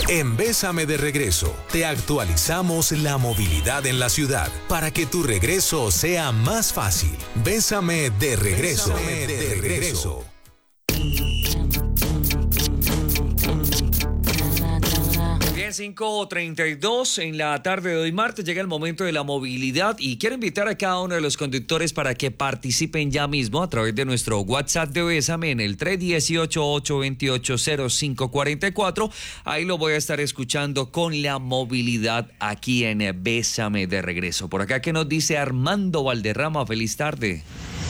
En Bésame de Regreso, te actualizamos la movilidad en la ciudad para que tu regreso sea más fácil. Bésame de Regreso. Bésame de Regreso. Bien, 5:32 en la tarde de hoy martes llega el momento de la movilidad y quiero invitar a cada uno de los conductores para que participen ya mismo a través de nuestro WhatsApp de Bésame en el 318-828-0544. Ahí lo voy a estar escuchando con la movilidad aquí en Bésame de Regreso. Por acá que nos dice Armando Valderrama, feliz tarde.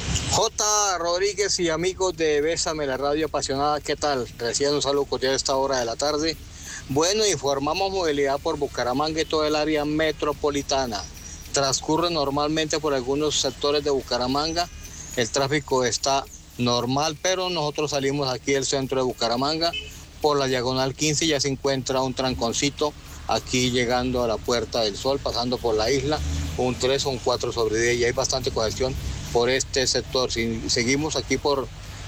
J. Rodríguez y amigos de Bésame, la radio apasionada, ¿qué tal? Recién un saludo cordial a esta hora de la tarde. Bueno, informamos movilidad por Bucaramanga y todo el área metropolitana. Transcurre normalmente por algunos sectores de Bucaramanga. El tráfico está normal, pero nosotros salimos aquí del centro de Bucaramanga. Por la diagonal 15 ya se encuentra un tranconcito aquí llegando a la Puerta del Sol, pasando por la isla, un 3 o un 4 sobre 10 y hay bastante congestión por este sector. Si seguimos aquí por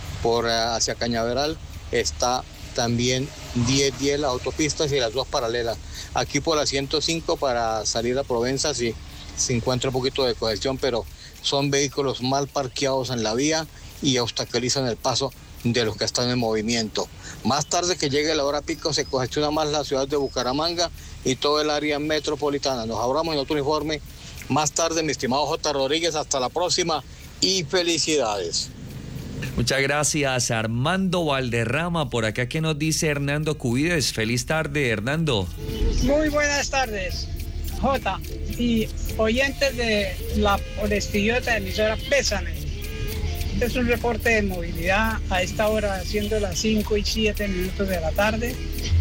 hacia Cañaveral, está también 10 las autopistas y las dos paralelas. Aquí por la 105 para salir a Provenza sí se encuentra un poquito de congestión, pero son vehículos mal parqueados en la vía y obstaculizan el paso de los que están en movimiento. Más tarde que llegue la hora pico se congestiona más la ciudad de Bucaramanga y todo el área metropolitana. Nos hablamos en otro informe más tarde, mi estimado J. Rodríguez. Hasta la próxima y felicidades. Muchas gracias, Armando Valderrama. Por acá que nos dice Hernando Cubides. Feliz tarde, Hernando. Muy buenas tardes, Jota, y oyentes de la prestigiosa emisora Bésame. Este es un reporte de movilidad a esta hora, siendo las 5:07 de la tarde.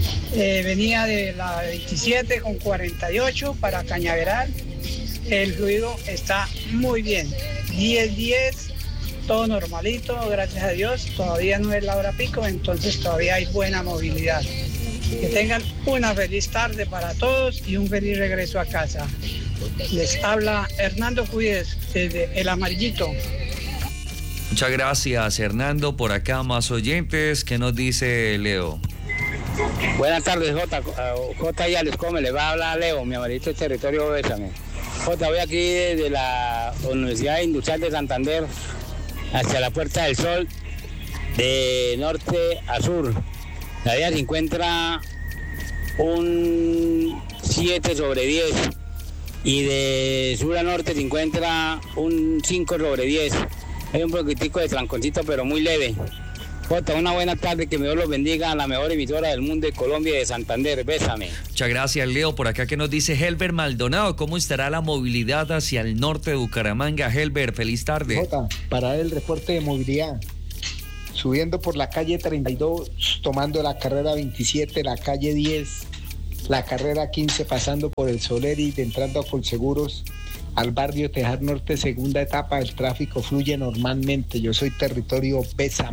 Venía de la 27 con 48 para Cañaveral. El fluido está muy bien. 10:10. Todo normalito, gracias a Dios. Todavía no es la hora pico, entonces todavía hay buena movilidad. Que tengan una feliz tarde para todos y un feliz regreso a casa. Les habla Hernando Cuides desde El Amarillito. Muchas gracias, Hernando. Por acá más oyentes. ¿Qué nos dice Leo? Buenas tardes, J. ya les come, le va a hablar Leo, mi amarillito del territorio Bésame. J, voy aquí desde la Universidad Industrial de Santander hacia la Puerta del Sol, de norte a sur. La vía se encuentra un 7 sobre 10 y de sur a norte se encuentra un 5 sobre 10. Hay un poquitico de tranconcito, pero muy leve. Jota, una buena tarde, que Dios los bendiga, a la mejor emisora del mundo de Colombia y de Santander. Bésame. Muchas gracias, Leo. Por acá que nos dice Helber Maldonado, ¿cómo estará la movilidad hacia el norte de Bucaramanga? Helber, feliz tarde. Jota, para el reporte de movilidad, subiendo por la calle 32, tomando la carrera 27, la calle 10, la carrera 15, pasando por el Soleri, entrando a Colseguros, al barrio Tejar Norte, segunda etapa, el tráfico fluye normalmente. Yo soy territorio Bésame.